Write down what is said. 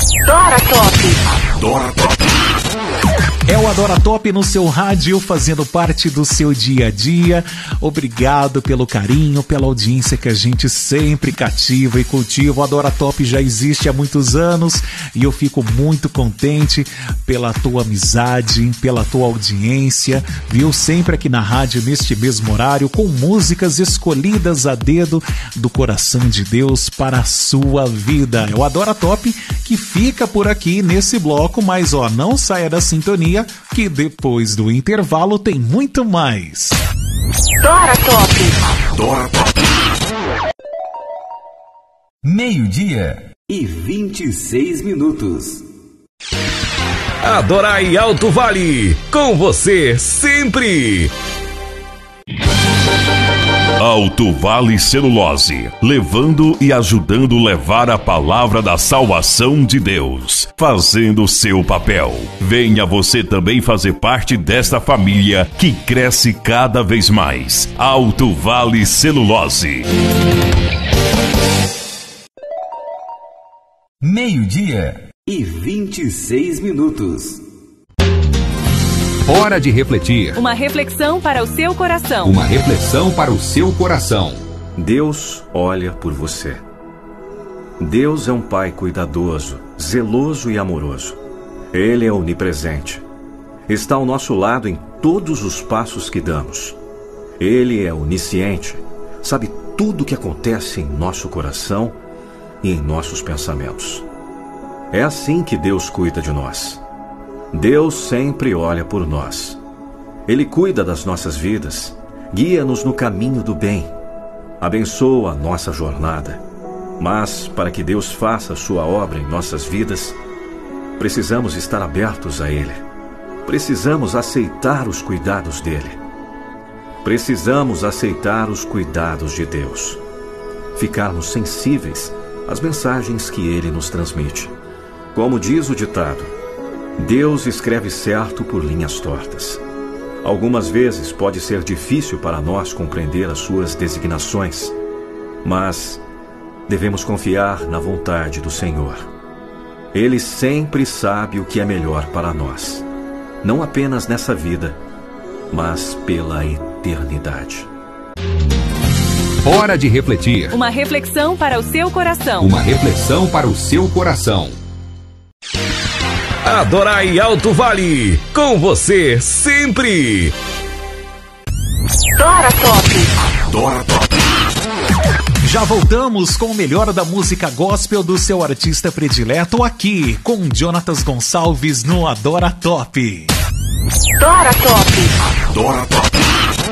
Adora Top. Adora Top. É o Adora Top no seu rádio, fazendo parte do seu dia a dia. Obrigado pelo carinho, pela audiência que a gente sempre cativa e cultiva. O Adora Top já existe há muitos anos e eu fico muito contente pela tua amizade, pela tua audiência, viu? Sempre aqui na rádio, neste mesmo horário, com músicas escolhidas a dedo do coração de Deus para a sua vida. É o Adora Top que fica por aqui nesse bloco, mas ó, não saia da sintonia, que depois do intervalo tem muito mais. Adora Top. Adora Top. 12:26. Adorai Alto Vale, com você sempre. Alto Vale Celulose, levando e ajudando levar a palavra da salvação de Deus, fazendo seu papel. Venha você também fazer parte desta família que cresce cada vez mais. Alto Vale Celulose. 12:26. Hora de refletir. Uma reflexão para o seu coração. Uma reflexão para o seu coração. Deus olha por você. Deus é um Pai cuidadoso, zeloso e amoroso. Ele é onipresente. Está ao nosso lado em todos os passos que damos. Ele é onisciente, sabe tudo o que acontece em nosso coração e em nossos pensamentos. É assim que Deus cuida de nós. Deus sempre olha por nós. Ele cuida das nossas vidas, guia-nos no caminho do bem, abençoa a nossa jornada. Mas, para que Deus faça a sua obra em nossas vidas, precisamos estar abertos a Ele. Precisamos aceitar os cuidados dEle. Precisamos aceitar os cuidados de Deus. Ficarmos sensíveis às mensagens que Ele nos transmite. Como diz o ditado, Deus escreve certo por linhas tortas. Algumas vezes pode ser difícil para nós compreender as suas designações, mas devemos confiar na vontade do Senhor. Ele sempre sabe o que é melhor para nós, não apenas nessa vida, mas pela eternidade. Hora de refletir. Uma reflexão para o seu coração. Uma reflexão para o seu coração. Adorai Alto Vale, com você sempre. Adora Top. Adora Top. Já voltamos com o melhor da música gospel do seu artista predileto aqui, com Jonatas Gonçalves no Adora Top. Adora Top. Adora Top.